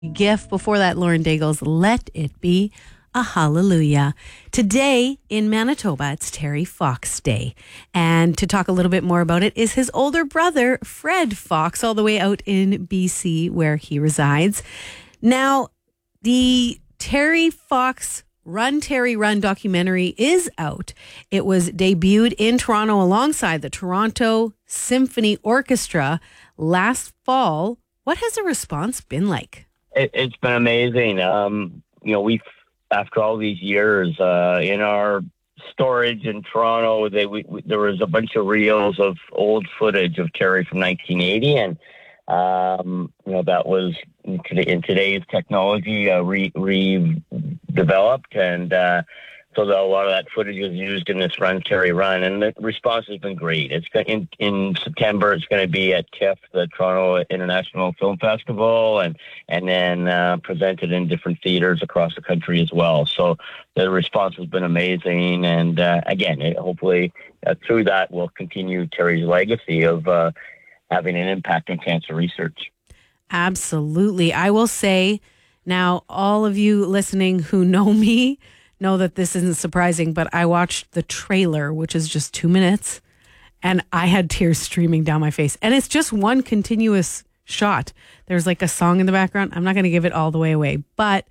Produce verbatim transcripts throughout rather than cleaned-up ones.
gift. Before that, Lauren Daigle's Let It Be a Hallelujah. Today in Manitoba, it's Terry Fox Day. And to talk a little bit more about it is his older brother, Fred Fox, all the way out in B C where he resides. Now, the Terry Fox Run, Terry, Run documentary is out. It was debuted in Toronto alongside the Toronto Symphony Orchestra last fall. What has the response been like? It, it's been amazing. Um, you know, we've, after all these years, uh, in our storage in Toronto, they, we, we, there was a bunch of reels of old footage of Terry from nineteen eighty. And, um, you know, that was in, in today's technology uh, re, redeveloped. And uh, so the, a lot of that footage was used in this Run, Terry, Run. And the response has been great. It's in, in September, it's going to be at TIFF, the Toronto International Film Festival, and, and then uh, presented in different theaters across the country as well. So the response has been amazing. And uh, again, it, hopefully uh, through that, we'll continue Terry's legacy of uh, having an impact on cancer research. Absolutely. I will say now, all of you listening who know me, know that this isn't surprising, but I watched the trailer, which is just two minutes, and I had tears streaming down my face. And it's just one continuous shot. There's like a song in the background. I'm not going to give it all the way away, but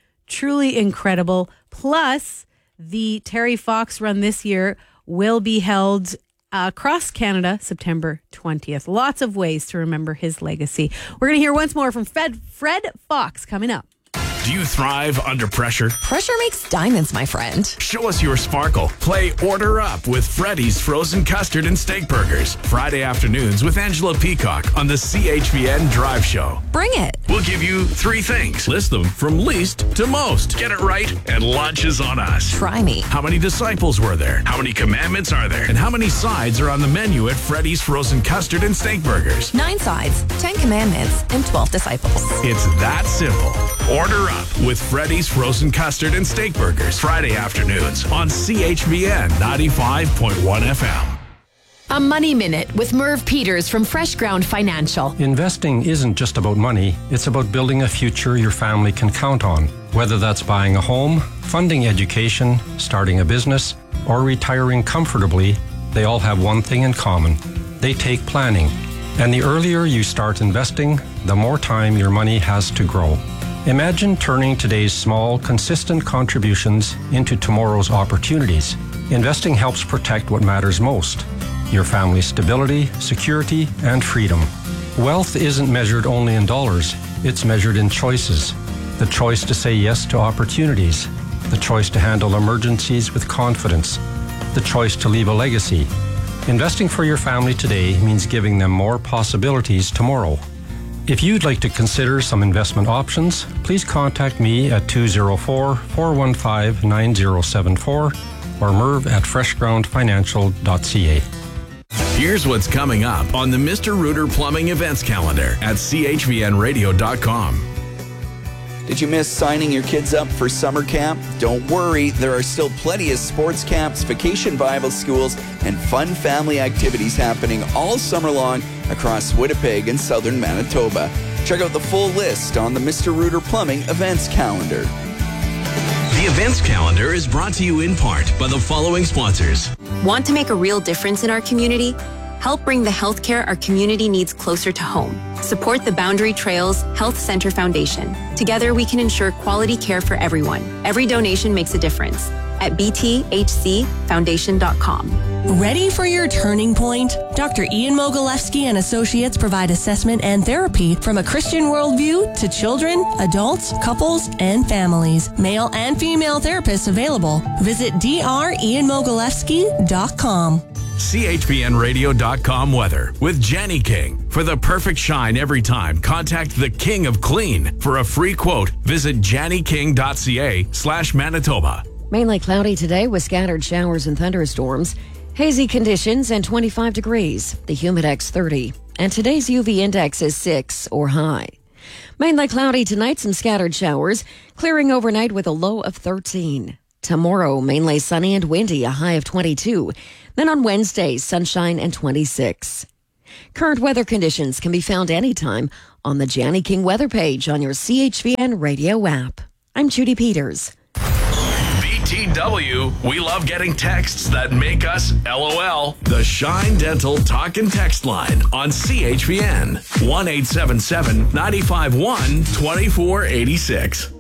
truly incredible. Plus, the Terry Fox Run this year will be held across Canada, September twentieth. Lots of ways to remember his legacy. We're going to hear once more from Fred, Fred Fox coming up. Do you thrive under pressure? Pressure makes diamonds, my friend. Show us your sparkle. Play Order Up with Freddy's Frozen Custard and Steak Burgers. Friday afternoons with Angela Peacock on the C H V N Drive Show. Bring it. We'll give you three things. List them from least to most. Get it right, and lunch is on us. Try me. How many disciples were there? How many commandments are there? And how many sides are on the menu at Freddy's Frozen Custard and Steak Burgers? Nine sides, ten commandments, and twelve disciples. It's that simple. Order Up with Freddy's Frozen Custard and Steak Burgers. Friday afternoons on C H V N ninety-five point one F M. A Money Minute with Merv Peters from Fresh Ground Financial. Investing isn't just about money. It's about building a future your family can count on. Whether that's buying a home, funding education, starting a business, or retiring comfortably, they all have one thing in common. They take planning. And the earlier you start investing, the more time your money has to grow. Imagine turning today's small, consistent contributions into tomorrow's opportunities. Investing helps protect what matters most: your family's stability, security, and freedom. Wealth isn't measured only in dollars. It's measured in choices. The choice to say yes to opportunities. The choice to handle emergencies with confidence. The choice to leave a legacy. Investing for your family today means giving them more possibilities tomorrow. If you'd like to consider some investment options, please contact me at two oh four, four one five, nine oh seven four or merv at fresh ground financial dot c a. Here's what's coming up on the Mister Rooter Plumbing events calendar at c h v n radio dot com. Did you miss signing your kids up for summer camp? Don't worry, there are still plenty of sports camps, vacation Bible schools, and fun family activities happening all summer long across Winnipeg and southern Manitoba. Check out the full list on the Mister Rooter Plumbing events calendar. The events calendar is brought to you in part by the following sponsors. Want to make a real difference in our community? Help bring the healthcare our community needs closer to home. Support the Boundary Trails Health Center Foundation. Together, we can ensure quality care for everyone. Every donation makes a difference. At b t h c foundation dot com. Ready for your turning point? Doctor Ian Mogilewski and Associates provide assessment and therapy from a Christian worldview to children, adults, couples, and families. Male and female therapists available. Visit d r ian mogilewski dot com. C H V N radio dot com weather with Jenny King. For the perfect shine every time, contact the King of Clean. For a free quote, visit janny king dot c a slash Manitoba. Mainly cloudy today with scattered showers and thunderstorms. Hazy conditions and twenty-five degrees. The Humidex thirty. And today's U V index is six or high. Mainly cloudy tonight, some scattered showers. Clearing overnight with a low of thirteen. Tomorrow, mainly sunny and windy, a high of twenty-two. Then on Wednesday, sunshine and twenty-six. Current weather conditions can be found anytime on the Janny King weather page on your C H V N radio app. I'm Judy Peters. B T W, we love getting texts that make us LOL. The Shine Dental Talk and Text line on C H V N. one eight seven seven, nine five one, two four eight six.